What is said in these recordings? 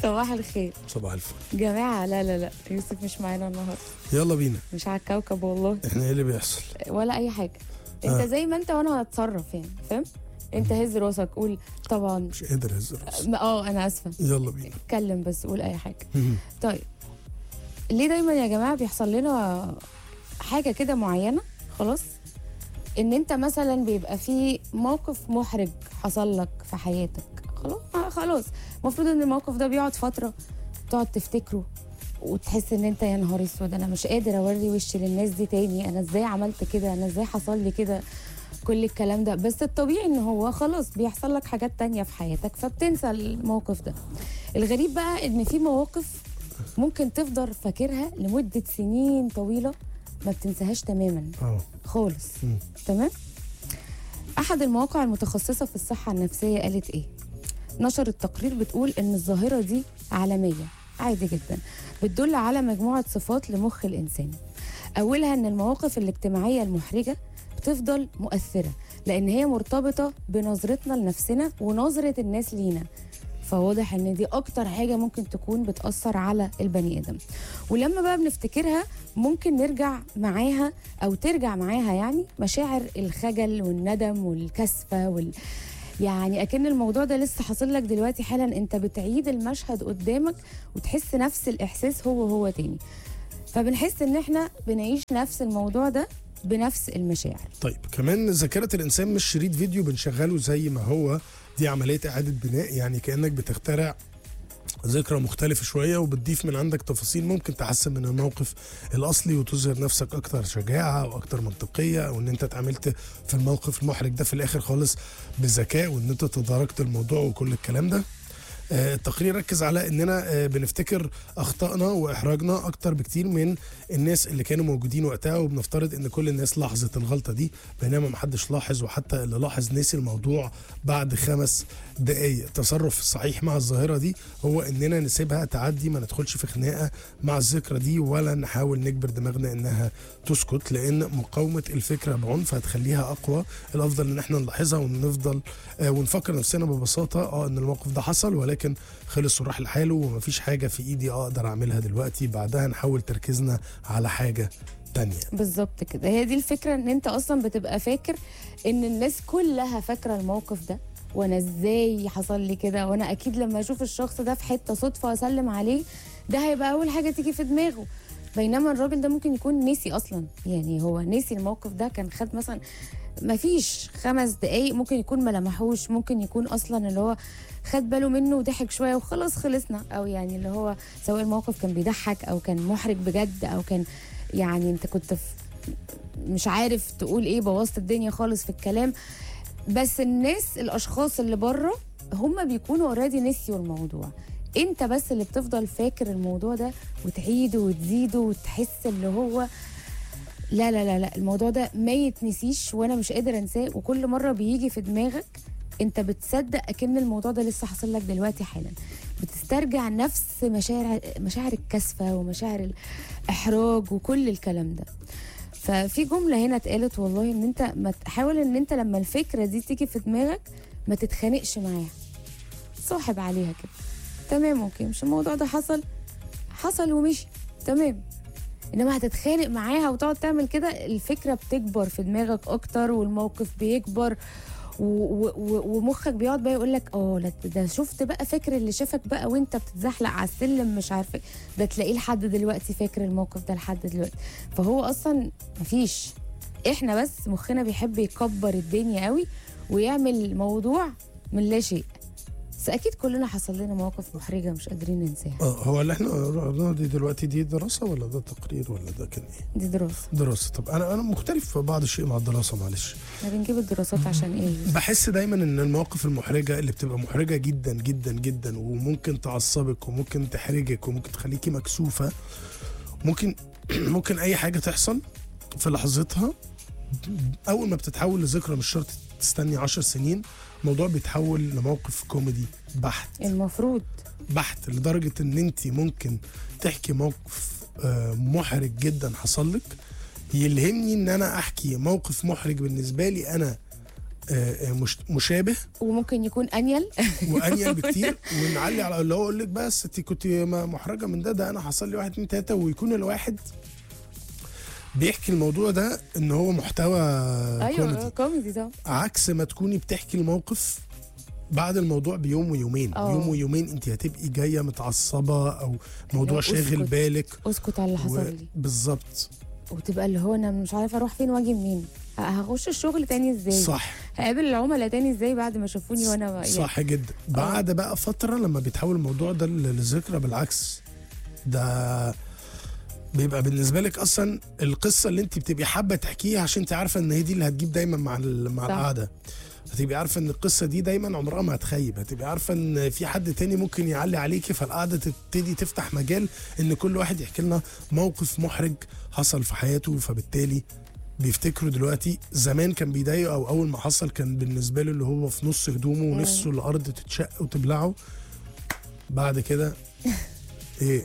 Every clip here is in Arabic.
صباح الخير. صباح الفل. جماعة لا يوسف مش معانا النهاردة. يلا بينا. مش على الكوكب والله. احنا ايه اللي بيحصل؟ ولا أي حاجة. أنت زي ما أنت وأنا هتصرف يعني، فاهم؟ أنت هز راسك قول طبعا. مش قادر اهز راسي. أنا آسفة. يلا بينا. اتكلم بس قول أي حاجة. طيب ليه دايما يا جماعة بيحصل لنا حاجة كده معينة؟ خلاص ان انت مثلا بيبقى في موقف محرج حصل لك في حياتك، خلاص المفروض ان الموقف ده بيقعد فتره تقعد تفتكره وتحس ان انت يا نهار اسود انا مش قادر اوري وشي للناس دي تاني، انا ازاي عملت كده، انا ازاي حصل لي كده، كل الكلام ده. بس الطبيعي ان هو خلاص بيحصل لك حاجات تانية في حياتك فبتنسى الموقف ده. الغريب بقى ان في مواقف ممكن تفضل فاكرها لمده سنين طويله ما بتنساهاش تماما خالص. تمام. احد المواقع المتخصصه في الصحه النفسيه قالت ايه؟ نشرت تقرير بتقول ان الظاهره دي عالميه عادي جدا، بتدل على مجموعه صفات لمخ الانسان. اولها ان المواقف الاجتماعيه المحرجه بتفضل مؤثره لان هي مرتبطه بنظرتنا لنفسنا ونظره الناس لينا، فواضح ان دي اكتر حاجه ممكن تكون بتاثر على البني ادم. ولما بقى بنفتكرها ممكن نرجع معاها او ترجع معاها يعني مشاعر الخجل والندم والكسفه يعني اكن الموضوع ده لسه حاصل لك دلوقتي حالا، انت بتعيد المشهد قدامك وتحس نفس الاحساس هو تاني، فبنحس ان احنا بنعيش نفس الموضوع ده بنفس المشاعر. طيب كمان ذاكرة الإنسان مش شريط فيديو بنشغله زي ما هو، دي عملية إعادة بناء، يعني كأنك بتخترع ذكرى مختلفة شوية وبتضيف من عندك تفاصيل ممكن تحسن من الموقف الأصلي وتظهر نفسك أكتر شجاعة وأكتر منطقية، أو إن أنت اتعاملت في الموقف المحرج ده في الآخر خالص بذكاء وإن أنت تداركت الموضوع وكل الكلام ده. التقرير ركز على اننا بنفتكر اخطائنا واحراجنا اكتر بكتير من الناس اللي كانوا موجودين وقتها، وبنفترض ان كل الناس لاحظت الغلطه دي بينما ما حدش لاحظ، وحتى اللي لاحظ نسي الموضوع بعد 5 دقائق. التصرف الصحيح مع الظاهره دي هو اننا نسيبها تعدي، ما ندخلش في خناقه مع الذكرى دي ولا نحاول نجبر دماغنا انها تسكت، لان مقاومه الفكره بعنف هتخليها اقوى. الافضل ان احنا نلاحظها ونفضل ونفكر نفسنا ببساطه ان الموقف ده حصل ولكن خلص وراح لحاله ومفيش حاجة في ايدي اقدر اعملها دلوقتي، بعدها نحاول تركيزنا على حاجة تانية. بالظبط كده، هي دي الفكرة، ان انت اصلا بتبقى فاكر ان الناس كلها فاكرة الموقف ده، وانا ازاي حصل لي كده، وانا اكيد لما اشوف الشخص ده في حتة صدفة اسلم عليه ده هيبقى اول حاجة تيجي في دماغه. بينما الراجل ده ممكن يكون نسي اصلا، يعني هو نسي الموقف ده، كان خد مثلا ما فيش 5 دقايق، ممكن يكون ما لمحوش، ممكن يكون اصلا اللي هو خد باله منه وضحك شويه وخلاص خلصنا، او يعني اللي هو سواء الموقف كان بيضحك او كان محرج بجد او كان يعني انت كنت مش عارف تقول ايه، بوظت الدنيا خالص في الكلام. بس الاشخاص اللي بره هم بيكونوا اوريدي نسيوا الموضوع، انت بس اللي بتفضل فاكر الموضوع ده وتعيده وتزيده وتحس اللي هو لا الموضوع ده ما يتنسيش وانا مش قادر انساه، وكل مره بيجي في دماغك انت بتصدق اكن الموضوع ده لسه حاصل لك دلوقتي حالا، بتسترجع نفس مشاعر الكسفه ومشاعر الاحراج وكل الكلام ده. ففي جمله هنا اتقالت والله، ان انت ما تحاول ان انت لما الفكره دي تيجي في دماغك ما تتخانقش معاها، صاحب عليها كده، تمام اوكي مش الموضوع ده حصل ومشي تمام، انما هتتخانق معاها وتقعد تعمل كده الفكره بتكبر في دماغك اكتر والموقف بيكبر ومخك بيقعد بقى يقول لك لا ده شفت بقى، فاكر اللي شافك بقى وانت بتتزحلق على السلم مش عارفه، ده تلاقيه لحد دلوقتي فاكر الموقف ده لحد دلوقتي. فهو اصلا مفيش، احنا بس مخنا بيحب يكبر الدنيا قوي ويعمل موضوع من لا شيء. بس اكيد كلنا حصل لنا مواقف محرجه مش قادرين ننساها. هو اللي احنا قلناه دي دلوقتي دي دراسه ولا ده تقرير ولا ده كان ايه؟ دي دراسه. طب انا مختلف في بعض الشيء مع الدراسه، معلش. احنا بنجيب الدراسات عشان ايه؟ بحس دايما ان المواقف المحرجه اللي بتبقى محرجه جدا جدا جدا وممكن تعصبك وممكن تحرجك وممكن تخليكي مكسوفه، ممكن اي حاجه تحصل في لحظتها اول ما بتتحول لذكرى، مش شرط تستني 10 سنين، الموضوع بيتحول لموقف كوميدي بحت، المفروض بحت، لدرجة ان انت ممكن تحكي موقف محرج جدا حصل لك يلهمني ان انا احكي موقف محرج بالنسبة لي انا مشابه وممكن يكون انيل. وانيل بكتير، ونعلي على اللي هو اقول لك بس انت كنت محرجه من ده انا حصل لي 1 2 3، ويكون الواحد بيحكي الموضوع ده ان هو محتوى ايوه كوميدي طبعا، عكس ما تكوني بتحكي الموقف بعد الموضوع بيوم ويومين. يوم ويومين انت هتبقي جايه متعصبه او موضوع شاغل بالك، اسكت على اللي حصل لي بالظبط، وتبقى اللي هو انا مش عارفه اروح فين واجي منين، هخش الشغل تاني ازاي، صح، هقابل العملاء تاني ازاي بعد ما شافوني وانا يعني. صح جدا. بعد بقى فتره لما بيتحول الموضوع ده لذكرى، بالعكس ده بيبقى بالنسبه لك اصلا القصه اللي انت بتبقي حابه تحكيها، عشان انت عارفه ان هي دي اللي هتجيب دايما مع القعده. هتبقي عارفه ان القصه دي دايما عمرها ما هتخيب، هتبقي عارفه ان في حد تاني ممكن يعلي عليكي، فالقعده تبتدي تفتح مجال ان كل واحد يحكي لنا موقف محرج حصل في حياته، فبالتالي بيفتكروا دلوقتي زمان كان بيضايقه، او اول ما حصل كان بالنسبه له اللي هو في نص هدومه ونفسه الارض تتشق وتبلعه. بعد كده ايه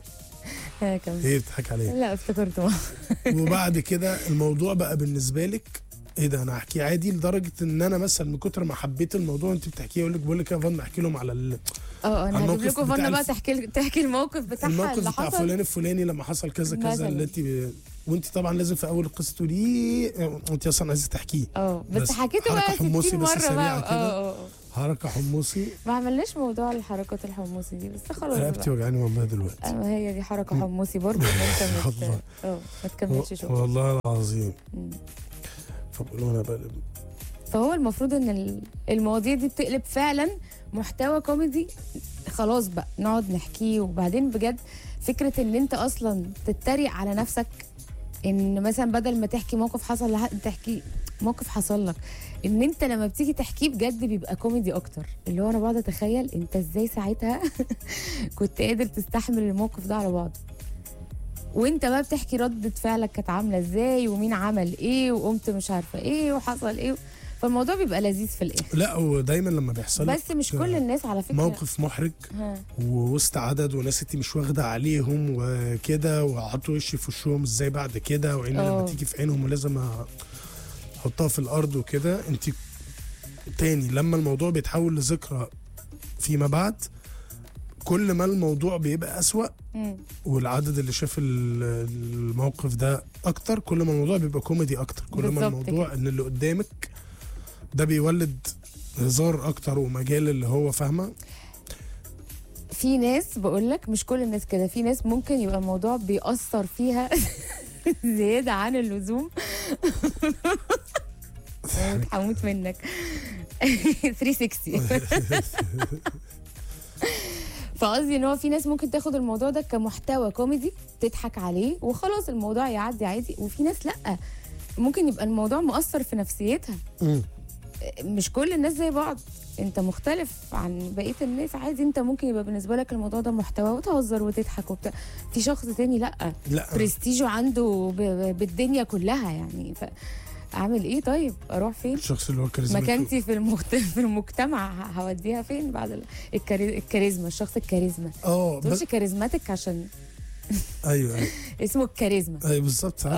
بتضحك عليه؟ لا افتكرته. وبعد كده الموضوع بقى بالنسبه لك ايه ده، انا احكي عادي، لدرجه ان انا مثلا من كتر ما حبيت الموضوع انت بتحكيه، بقول لك يا فن احكي لهم على انا هجيب لكم فن بقى تحكي الموقف بتاعها، الموقف بتاع فلان الفلاني لما حصل كذا كذا، اللي انت وانت طبعا لازم في اول القصه تقولي انت اصلا عايزه تحكيه. بس حكيته بقى 60 مره بقى. حركه حمصي، ما عملناش موضوع الحركات الحمصي دي، بس خلاص رقبتي وجعاني والله دلوقتي. ما هي دي حركه حمصي برضه، انت ما تكملش شغل والله العظيم. فبقولوا انا بقلب. فهو المفروض ان المواضيع دي بتقلب فعلا محتوى كوميدي، خلاص بقى نقعد نحكيه. وبعدين بجد فكره ان انت اصلا تتريق على نفسك، ان مثلا بدل ما تحكي موقف حصل لحد تحكي موقف حصل لك، ان انت لما بتيجي تحكيه بجد بيبقى كوميدي اكتر. اللي هو انا بقعد اتخيل انت ازاي ساعتها كنت قادر تستحمل الموقف ده على بعض، وانت بقى بتحكي ردة فعلك كانت عامله ازاي، ومين عمل ايه، وقمت مش عارفه ايه وحصل ايه. فالموضوع بيبقى لذيذ في الاخر. لا ودايما لما بيحصل بس مش كل الناس على فكره موقف محرج ووسط عدد وناس انت مش واخده عليهم وكده، وحطوا وشي في وشهم ازاي بعد كده، وعيني لما تيجي في عينهم ولازم احطها في الارض وكده، انت تاني لما الموضوع بيتحول لذكرى فيما بعد، كل ما الموضوع بيبقى أسوأ والعدد اللي شاف الموقف ده اكتر، كل ما الموضوع بيبقى كوميدي اكتر، كل ما الموضوع ان اللي قدامك ده بيولد هزار اكتر ومجال اللي هو فاهمه. في ناس بقول لك مش كل الناس كده، في ناس ممكن يبقى الموضوع بيأثر فيها زيادة عن اللزوم. هموت منك. 360. فقصدي ان هو في ناس ممكن تاخد الموضوع ده كمحتوى كوميدي تضحك عليه وخلاص الموضوع يعدي عادي، وفي ناس لا، ممكن يبقى الموضوع مؤثر في نفسيتها. مش كل الناس زي بعض، انت مختلف عن بقيه الناس عادي. انت ممكن يبقى بالنسبه لك الموضوع ده محتوى وتهزر وتضحك وبتاع، في شخص تاني لا برستيجه عنده بالدنيا كلها يعني. اعمل ايه طيب؟ اروح فين؟ الشخص اللي هو كاريزما مكانتي في المجتمع هوديها فين بعد الكاريزما؟ الشخص الكاريزما ما تقولش كاريزماتيك عشان ايوه اسمه الكاريزما. ايوه بالظبط.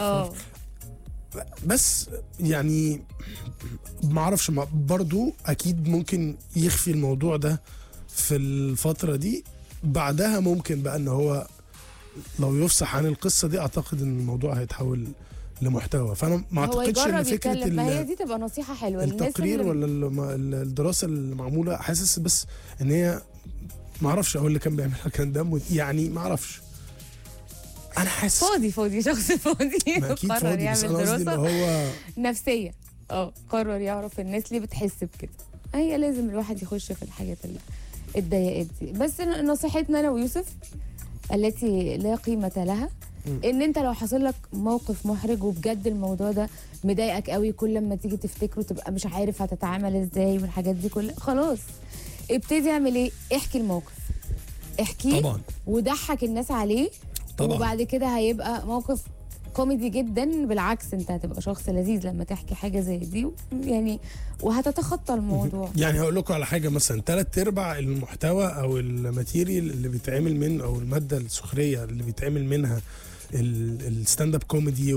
بس يعني ما اعرفش، برضو اكيد ممكن يخفي الموضوع ده في الفتره دي، بعدها ممكن بقى ان هو لو يفصح عن القصه دي اعتقد ان الموضوع هيتحول لمحتوى. فانا ما اعتقدش ان فكره ما هي دي تبقى نصيحه حلوه التقرير ولا الدراسه اللي معموله، حاسس بس ان هي ما اعرفش، اقول اللي كان بيعملها كان دمه يعني ما اعرفش، انا حاسس فاضي شخص فاضي اكيد فاضي، بس انا قصدي ان هو نفسيه قرر يعرف الناس ليه بتحس بكده. هي لازم الواحد يخش في الحاجات الضيقات دي. بس نصيحتنا انا ويوسف التي لا قيمه لها، ان انت لو حصل لك موقف محرج وبجد الموضوع ده مضايقك قوي، كل ما تيجي تفتكره تبقى مش عارف هتتعامل ازاي والحاجات دي كلها، خلاص ابتدي اعمل ايه؟ احكي الموقف، احكيه طبعا وضحك الناس عليه طبعا. وبعد كده هيبقى موقف كوميدي جدا، بالعكس انت هتبقى شخص لذيذ لما تحكي حاجه زي دي يعني، وهتتخطى الموضوع. يعني هقول لكم على حاجه، مثلا 3/4 المحتوى او الماتيريال اللي بيتعمل من او الماده السخريه اللي بيتعمل منها الستاند اب كوميدي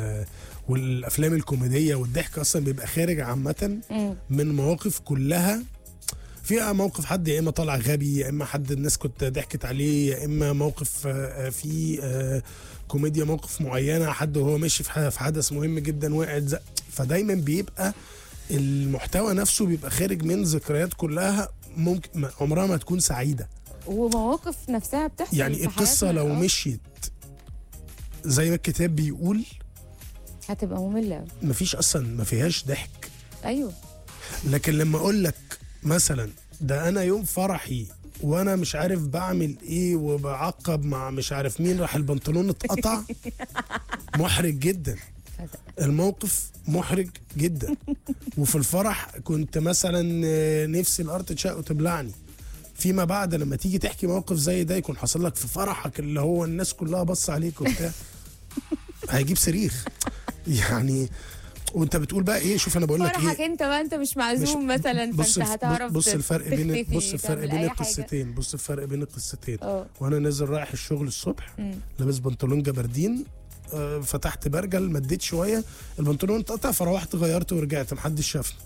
والافلام الكوميديه والضحك اصلا بيبقى خارج عامه من مواقف كلها فيها موقف حد يا اما طالع غبي، يا اما حد الناس كنت ضحكت عليه، يا اما موقف فيه كوميديا، موقف معينه حد وهو ماشي في حدث مهم جدا وقعت فدايما بيبقى المحتوى نفسه بيبقى خارج من ذكريات كلها ممكن عمرها ما تكون سعيده، ومواقف نفسها بتحصل يعني القصه لو مشيت زي ما الكتاب بيقول هتبقى ممله، مفيش اصلا، ما فيهاش ضحك. ايوه. لكن لما اقول لك مثلا ده انا يوم فرحي وانا مش عارف بعمل ايه وبعقب مع مش عارف مين، راح البنطلون اتقطع، محرج جدا، الموقف محرج جدا. وفي الفرح كنت مثلا نفسي الارض تشق وتبلعني، فيما بعد لما تيجي تحكي موقف زي ده يكون حصل لك في فرحك اللي هو الناس كلها بص عليك وبتاع، هيجيب صريخ يعني. وانت بتقول بقى ايه، شوف انا بقول لك فرحك ايه، انت بقى انت مش معزوم مثلا، فانت هتعرف بص الفرق بين تعمل القصتين، بص الفرق بين القصتين. وانا نازل رايح الشغل الصبح لابس بنطلون جبردين، فتحت برجل مديت شويه البنطلون اتقطع، فروحت غيرت ورجعت محدش شافني،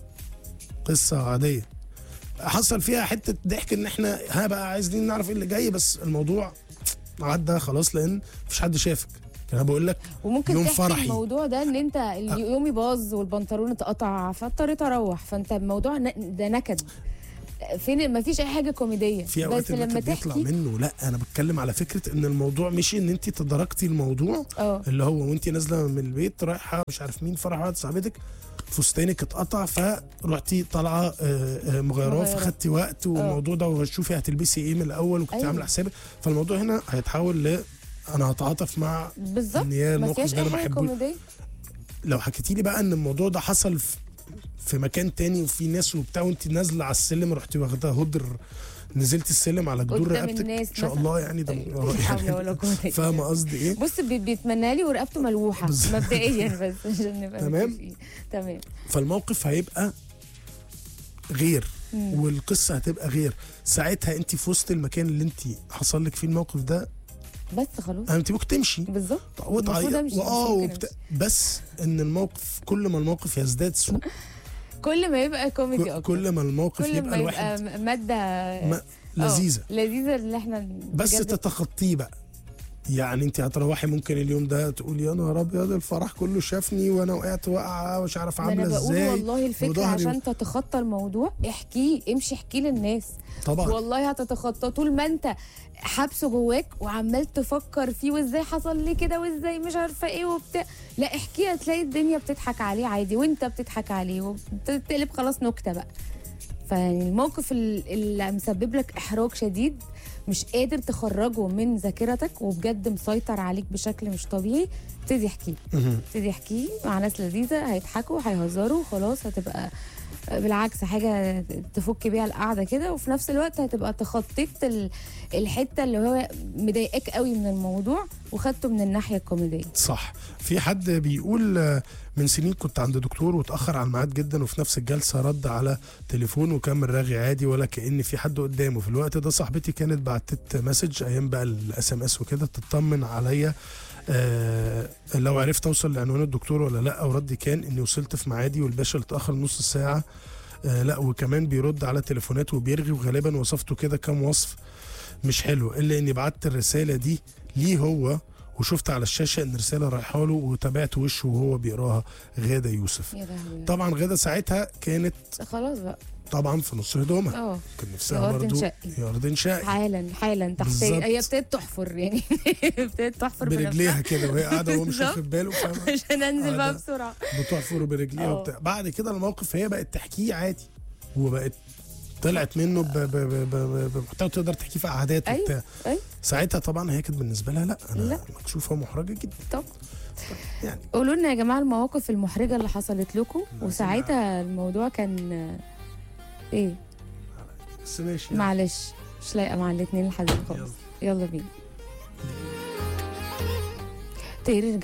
قصه عاديه حصل فيها حته ضحك ان احنا بقى عايزين نعرف ايه اللي جاي، بس الموضوع عدى خلاص لان مفيش حد شافك. انا بقول لك وممكن يوم تحكي فرحي الموضوع ده ان انت يومي باظ والبنطلون اتقطع فاضطريت اروح، فانت الموضوع ده نكد، فين ما فيش اي حاجه كوميديه، في اوقات لما بيطلع منه. لا انا بتكلم على فكره ان الموضوع مش ان انت تداركتي الموضوع اللي هو وانت نازله من البيت رايحه مش عارف مين فرح واحده صاحبتك فستانك اتقطع فرحتي طالعه مغيراه فخدتي وقت والموضوع ده وشوفي هتلبسي ايه من الاول وكنت عامله حسابك، فالموضوع هنا هيتحول انا هتعاطف مع بالظبط ان هي الموقف ده انا ما بحبوش. لو حكيتي لي بقى ان الموضوع ده حصل في مكان تاني وفي ناس وبتاع وانت نازله على السلم رحتي واخدها هدر نزلت السلم على جدور رقبتك ان شاء الله يعني ده يعني فاهمه قصدي ايه؟ بص بيتمنى لي ورقبته ملوحه مبدئيا بس عشان نبقى تمام. فالموقف هيبقى غير والقصه هتبقى غير، ساعتها انت في وسط المكان اللي انت حصل لك فيه الموقف ده بس خلاص انت ممكن تمشي بالظبط بس ان الموقف كل ما الموقف يزداد سوء كل ما يبقى كوميدي اكتر، كل ما الموقف كل يبقى الواحد ماده لذيذه اللي احنا بس تتخطيه بقى. يعني انت هتروحي ممكن اليوم ده تقولي يا نهار ابيض الفرح كله شافني وانا وقعت وقعه مش عارف عامله ازاي. انا بقول والله الفكره عشان تتخطى الموضوع امشي احكي للناس طبعا، والله هتتخطى. طول ما انت حابسه جواك وعمال تفكر فيه وازاي حصل لي كده وازاي مش عارفه ايه وبتاع، لا احكي هتلاقي الدنيا بتضحك عليه عادي وانت بتضحك عليه وبتقلب خلاص نكته بقى. فالموقف اللي مسبب لك احراج شديد مش قادر تخرجه من ذاكرتك وبجد مسيطر عليك بشكل مش طبيعي، ابتدي احكيه مع ناس لذيذه هيضحكوا هيهزروا خلاص، هتبقى بالعكس حاجه تفك بيها القعده كده، وفي نفس الوقت هتبقى تخطيت الحته اللي هو مضايقاك قوي من الموضوع وخدته من الناحيه الكوميديه. صح. في حد بيقول من سنين كنت عند دكتور واتاخر على الميعاد جدا وفي نفس الجلسه رد على تليفون وكمل رغي عادي ولا كأن في حد قدامه. في الوقت ده صاحبتي كانت بعتت مسج ايام بقى SMS وكده تطمن عليا لو عرفت اوصل لعنوان الدكتور ولا لا، وردي كان اني وصلت في ميعادي والباشا اللي اتاخر نص ساعه لا وكمان بيرد على تليفونات وبيرغي، وغالبا وصفته كده كام وصف مش حلو، الا اني بعت الرساله دي ليه هو وشفت على الشاشه ان رساله رايحه له وتابعت وشه وهو بيقراها. غاده يوسف. طبعا غاده ساعتها كانت خلاص بقى طبعا في نص هدومها كان نفسها برضه يا أرض شقي حالا تحت هي ابتدت تحفر يعني ابتدت تحفر برجليها كده وهي قاعده وهو مش واخد باله عشان انزل بقى بسرعه بتحفر برجليها وبتاع. بعد كده الموقف هي بقت تحكيه عادي وبقت طلعت منه بمحتوى تقدر تحكيه في قعدات وبتاع. ساعتها طبعا هي كانت بالنسبه لها لا مكشوفه ومحرجه جدا. طب يعني قولوا لنا يا جماعه المواقف المحرجه اللي حصلت لكم وساعتها الموضوع كان ايه؟ بس ماشي معلش مش لايقه مع الاثنين الحزين خالص. يلا بينا.